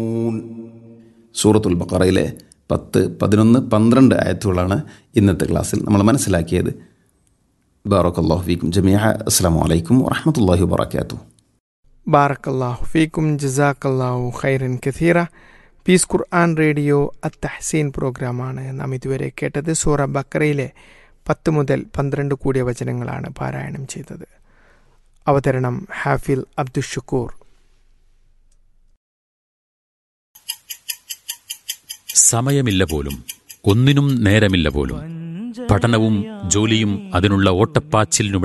സൂറത്തുൽ ബഖറയിലെ 10, 11, 12 ആയത്തുകളാണ് ഇന്നത്തെ ക്ലാസ്സിൽ നമ്മൾ മനസ്സിലാക്കിയത്. ബാറക്കല്ലാഹു ഫീക്കും ജമീഅ. അസ്സലാമു അലൈക്കും വറഹ്മത്തുള്ളാഹി വബറകാതുഹു. ബാറക്കല്ലാഹു ഫീക്കും ജസാക്കല്ലാഹു ഖൈറൻ കസീറ. പീസ് ഖുർആൻ റേഡിയോ അത്തഹ്സീൻ പ്രോഗ്രാമാണ് നാം ഇതുവരെ കേട്ടത്. സൂറ ബഖറയിലെ 10 മുതൽ 12 കൂടിയ വചനങ്ങളാണ് പാരായണം ചെയ്തത്. അവതരണം ഹാഫിൽ അബ്ദുഷുക്കൂർ. സമയമില്ല പോലും, ഒന്നിനും നേരമില്ല പോലും. പഠനവും ജോലിയും അതിനുള്ള ഓട്ടപ്പാച്ചിലിനും